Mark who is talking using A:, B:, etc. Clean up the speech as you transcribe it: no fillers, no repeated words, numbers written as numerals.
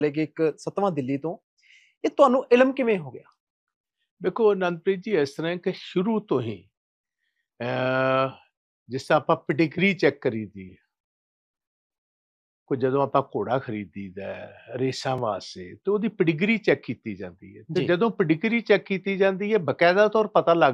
A: ਕਿ ਇੱਕ 7ਵਾਂ ਦਿੱਲੀ ਤੋਂ, ਇਹ ਤੁਹਾਨੂੰ ਇਲਮ ਕਿਵੇਂ ਹੋ ਗਿਆ?
B: ਦੇਖੋ ਅਨੰਦਪ੍ਰੀਤ ਜੀ, ਇਸ ਤਰ੍ਹਾਂ ਹੈ ਕਿ ਸ਼ੁਰੂ ਤੋਂ ਹੀ ਜਿਸ ਤਰ੍ਹਾਂ ਆਪਾਂ ਪੇਡਿਗਰੀ ਚੈੱਕ ਕਰੀਦੀ ਹੈ, ਕੋਈ ਜਦੋਂ ਆਪਾਂ ਘੋੜਾ ਖਰੀਦੀਦਾ ਰੇਸਾਂ ਵਾਸਤੇ ਤੇ ਉਹਦੀ ਪੇਡਿਗਰੀ ਚੈੱਕ ਕੀਤੀ ਜਾਂਦੀ ਹੈ, ਤੇ
A: ਜੀ।
B: ਜਦੋਂ ਪੇਡਿਗਰੀ ਚੈੱਕ ਕੀਤੀ ਜਾਂਦੀ ਹੈ ਬਕਾਇਦਾ ਤੌਰ ਪਤਾ ਲੱਗ